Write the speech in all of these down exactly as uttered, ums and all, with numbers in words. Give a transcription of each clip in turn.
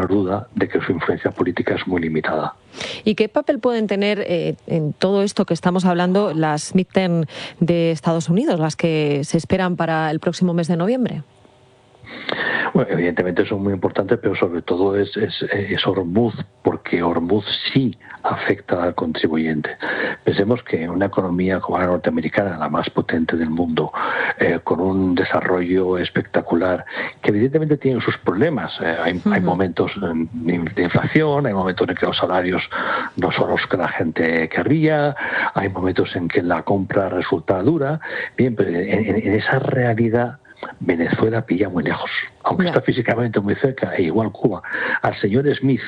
duda de que su influencia política es muy limitada. ¿Y qué papel pueden tener eh, en todo esto que estamos hablando las midterm de Estados Unidos, las que se esperan para el próximo mes de noviembre? Bueno, evidentemente son muy importantes, pero sobre todo es, es, es Hormuz, porque Hormuz sí afecta al contribuyente. Pensemos que una economía como la norteamericana, la más potente del mundo, eh, con un desarrollo espectacular, que evidentemente tiene sus problemas. Eh, hay, uh-huh. hay momentos de inflación, hay momentos en que los salarios no son los que la gente querría, hay momentos en que la compra resulta dura. Bien, pero en, en, en esa realidad Venezuela pilla muy lejos, aunque yeah. está físicamente muy cerca, e igual Cuba. Al señor Smith,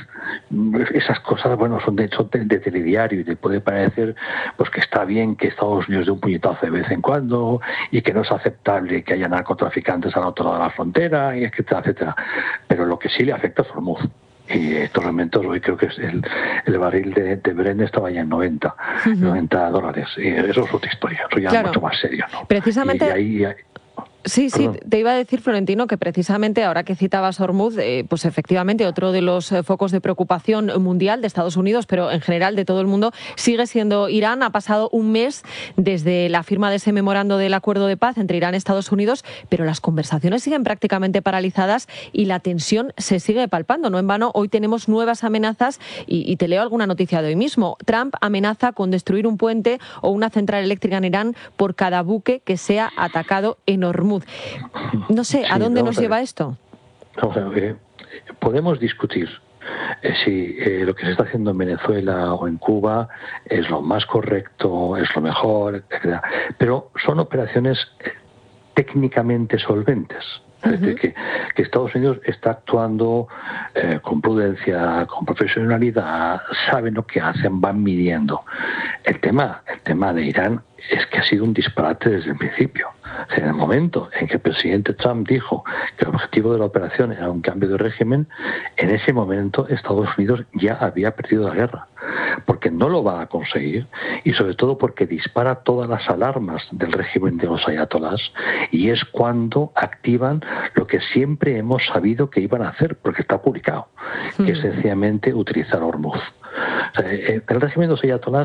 esas cosas, bueno, son de hecho de, de telediario y te puede parecer pues que está bien que Estados Unidos dé un puñetazo de vez en cuando y que no es aceptable que haya narcotraficantes al otro lado de la frontera, y etcétera, etcétera. Pero lo que sí le afecta es Hormuz. Y estos momentos, hoy creo que es el, el barril de, de Brent estaba ya en noventa, uh-huh. noventa dólares. Y eso es otra historia, eso ya claro. es mucho más serio, ¿no? Precisamente... Y ahí, ahí, Sí, sí, Perdón. te iba a decir, Florentino, que precisamente ahora que citabas Hormuz, eh, pues efectivamente otro de los eh, focos de preocupación mundial de Estados Unidos, pero en general de todo el mundo, sigue siendo Irán. Ha pasado un mes desde la firma de ese memorando del acuerdo de paz entre Irán y Estados Unidos, pero las conversaciones siguen prácticamente paralizadas y la tensión se sigue palpando. No en vano, hoy tenemos nuevas amenazas y, y te leo alguna noticia de hoy mismo. Trump amenaza con destruir un puente o una central eléctrica en Irán por cada buque que sea atacado en Hormuz. No sé, ¿a sí, dónde nos lleva esto? Vamos a ver, podemos discutir eh, si eh, lo que se está haciendo en Venezuela o en Cuba es lo más correcto, es lo mejor, etcétera. Pero son operaciones técnicamente solventes. Es decir, que, que Estados Unidos está actuando eh, con prudencia, con profesionalidad, saben lo que hacen, van midiendo. El tema, el tema de Irán es que ha sido un disparate desde el principio. O sea, en el momento en que el presidente Trump dijo que el objetivo de la operación era un cambio de régimen, en ese momento Estados Unidos ya había perdido la guerra, porque no lo va a conseguir y sobre todo porque dispara todas las alarmas del régimen de los ayatolás y es cuando activan lo que siempre hemos sabido que iban a hacer, porque está publicado, que es sencillamente utilizar Hormuz. O sea, el régimen de los ayatolás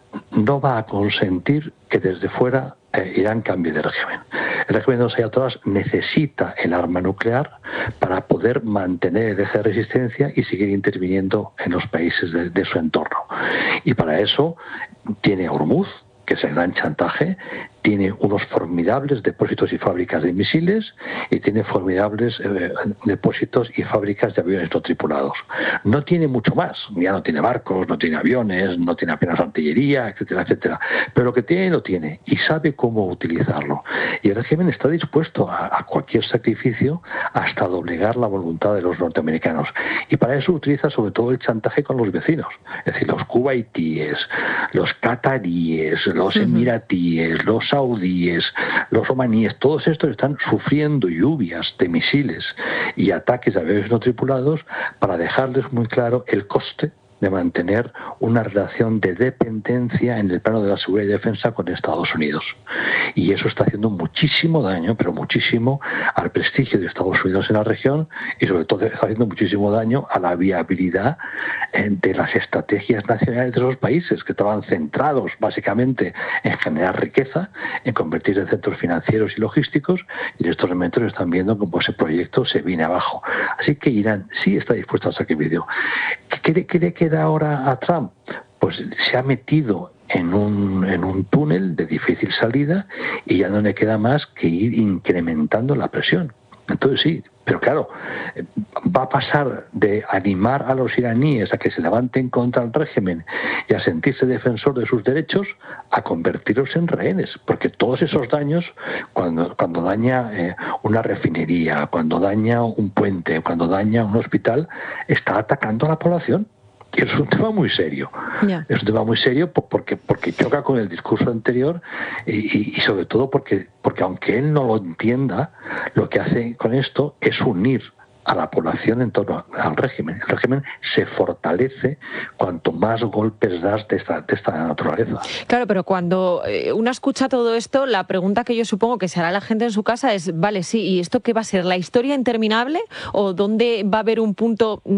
no va a consentir que desde fuera eh, Irán cambie de régimen. El régimen de los ayatolás necesita el arma nuclear para poder mantener el eje de resistencia y seguir interviniendo en los países de, de su entorno. Y para eso tiene Hormuz, que es el gran chantaje, tiene unos formidables depósitos y fábricas de misiles y tiene formidables eh, depósitos y fábricas de aviones no tripulados. No tiene mucho más, ya no tiene barcos, no tiene aviones, no tiene apenas artillería, etcétera, etcétera. Pero lo que tiene, lo tiene y sabe cómo utilizarlo. Y el régimen está dispuesto a, a cualquier sacrificio hasta doblegar la voluntad de los norteamericanos. Y para eso utiliza sobre todo el chantaje con los vecinos, es decir, los cuvaitíes, los cataríes, los emiratíes, los saudíes, los omaníes, todos estos están sufriendo lluvias de misiles y ataques de aviones no tripulados para dejarles muy claro el coste de mantener una relación de dependencia en el plano de la seguridad y defensa con Estados Unidos. Y eso está haciendo muchísimo daño, pero muchísimo, al prestigio de Estados Unidos en la región y sobre todo está haciendo muchísimo daño a la viabilidad de las estrategias nacionales de esos países, que estaban centrados básicamente en generar riqueza, en convertirse en centros financieros y logísticos, y en estos momentos están viendo cómo ese proyecto se viene abajo. Así que Irán sí está dispuesto a sacrificio. ¿Qué, qué le queda ahora a Trump? Pues se ha metido en un, en un túnel de difícil salida y ya no le queda más que ir incrementando la presión. Entonces sí, pero claro, va a pasar de animar a los iraníes a que se levanten contra el régimen y a sentirse defensor de sus derechos a convertirlos en rehenes, porque todos esos daños, cuando, cuando daña eh, una refinería, cuando daña un puente, cuando daña un hospital, está atacando a la población. Y es un tema muy serio. Yeah. Es un tema muy serio porque, porque choca con el discurso anterior y, y, y sobre todo porque, porque aunque él no lo entienda, lo que hace con esto es unir a la población en torno al régimen. El régimen se fortalece cuanto más golpes das de esta, de esta naturaleza. Claro, pero cuando uno escucha todo esto, la pregunta que yo supongo que se hará la gente en su casa es, vale, sí, ¿y esto qué va a ser? ¿La historia interminable? ¿O dónde va a haber un punto